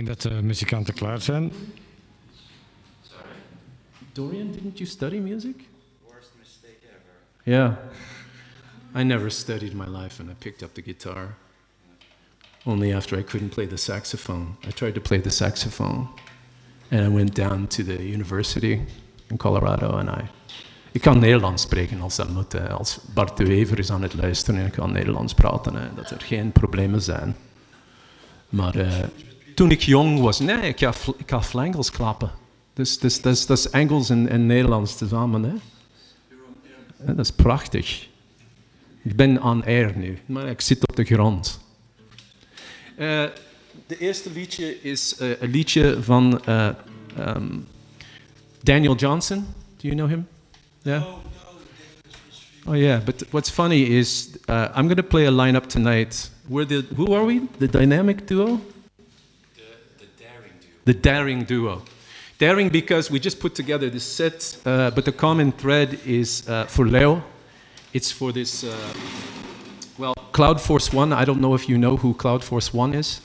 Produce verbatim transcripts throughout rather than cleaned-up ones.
dat de muzikanten klaar zijn. Dorian, didn't you study music? Worst mistake ever. Yeah. I never studied my life and I picked up the guitar. Only after I couldn't play the saxophone. I tried to play the saxophone. And I went down to the university in Colorado and I... Ik kan Nederlands spreken als dat moet. Hè. Als Bart de Wever is aan het luisteren en ik kan Nederlands praten. Hè. Dat er geen problemen zijn. Maar uh, toen ik jong was... Nee, ik ga, ik ga Engels klappen. Dus, dus, dus, dat is Engels en, en Nederlands tezamen. Hè. Ja, dat is prachtig. Ik ben on air nu, maar ik zit op de grond. Uh, de eerste liedje is uh, een liedje van uh, um, Daniel Johnson. Do you know him? Yeah? Oh yeah, but what's funny is uh, I'm going to play a lineup tonight. We're the, who are we? The Dynamic Duo? The, the Daring Duo. The Daring Duo. Daring because we just put together this set, uh, but the common thread is uh, for Leo. It's for this, uh, well, Cloud Force One. I don't know if you know who Cloud Force One is.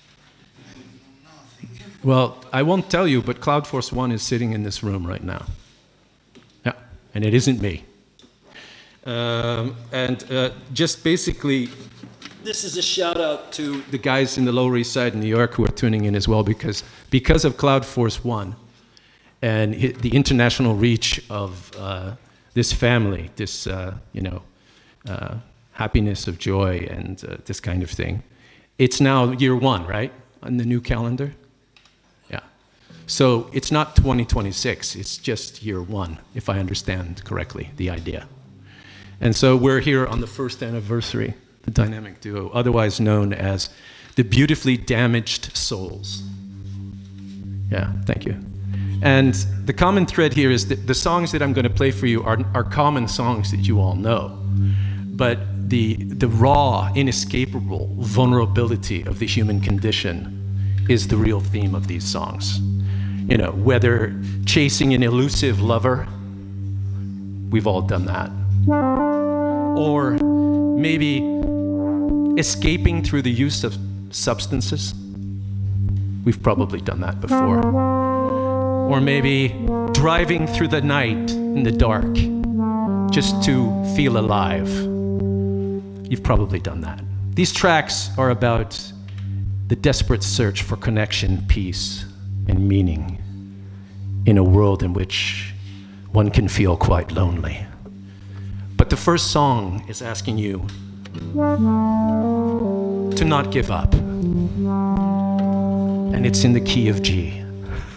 Well, I won't tell you, but Cloud Force One is sitting in this room right now. Yeah, and it isn't me. Um, and uh, just basically, this is a shout out to the guys in the Lower East Side in New York who are tuning in as well, because because of Cloud Force One and the international reach of uh, this family, this uh, you know uh, happiness of joy and uh, this kind of thing. It's now year one, right, on the new calendar. Yeah. So it's not twenty twenty-six. It's just year one, if I understand correctly the idea. And so we're here on the first anniversary. The Dynamic Duo, otherwise known as the Beautifully Damaged Souls. Yeah, thank you. And the common thread here is that the songs that I'm going to play for you are, are common songs that you all know. But the, the raw, inescapable vulnerability of the human condition is the real theme of these songs. You know, whether chasing an elusive lover, we've all done that. Or maybe escaping through the use of substances. We've probably done that before. Or maybe driving through the night in the dark just to feel alive. You've probably done that. These tracks are about the desperate search for connection, peace, and meaning in a world in which one can feel quite lonely. But the first song is asking you to not give up. And it's in the key of G.